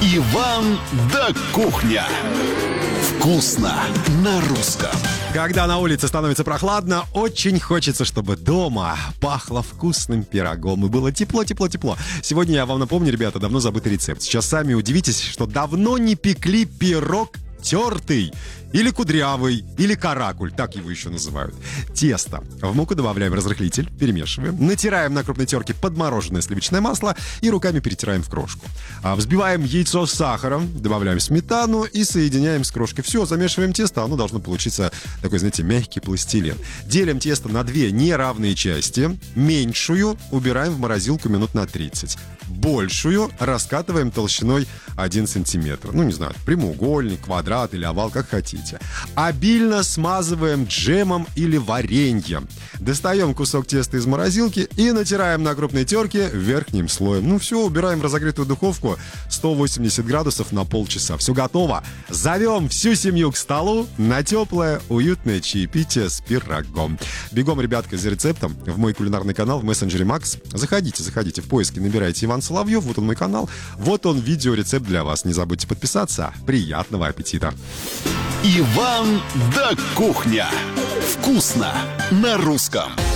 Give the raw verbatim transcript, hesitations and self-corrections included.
Иван да Кухня. Вкусно на русском. Когда на улице становится прохладно, очень хочется, чтобы дома пахло вкусным пирогом и было тепло-тепло-тепло. Сегодня я вам напомню, ребята, давно забытый рецепт. Сейчас сами удивитесь, что давно не пекли пирог тертый, или кудрявый, или каракуль, так его еще называют. Тесто. В муку добавляем разрыхлитель, перемешиваем, натираем на крупной терке подмороженное сливочное масло и руками перетираем в крошку. А взбиваем яйцо с сахаром, добавляем сметану и соединяем с крошкой. Все, замешиваем тесто, оно должно получиться такой, знаете, мягкий пластилин. Делим тесто на две неравные части. Меньшую убираем в морозилку минут на тридцать. Большую раскатываем толщиной один сантиметр. Ну, не знаю, прямоугольник, квадрат или овал, как хотите. Обильно смазываем джемом или вареньем. Достаем кусок теста из морозилки и натираем на крупной терке верхним слоем. Ну все, убираем в разогретую духовку сто восемьдесят градусов на полчаса. Все готово. Зовем всю семью к столу на теплое, уютное чаепитие с пирогом. Бегом, ребятка, за рецептом в мой кулинарный канал в мессенджере Макс. Заходите, заходите в поиски, набирайте Иван Соловьев. Вот он мой канал. Вот он видеорецепт для вас. Не забудьте подписаться. Приятного аппетита. Иван да Кухня. Вкусно на русском.